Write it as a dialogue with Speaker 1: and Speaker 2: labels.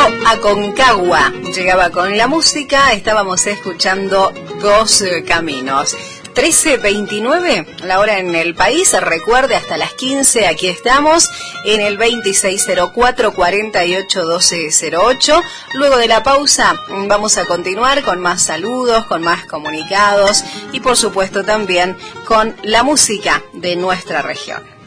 Speaker 1: Aconcagua llegaba con la música, estábamos escuchando Dos Caminos. 13:29, la hora en el país, recuerde hasta las 15, aquí estamos en el 2604 48 1208. Luego de la pausa vamos a continuar con más saludos, con más comunicados y por supuesto también con la música de nuestra región.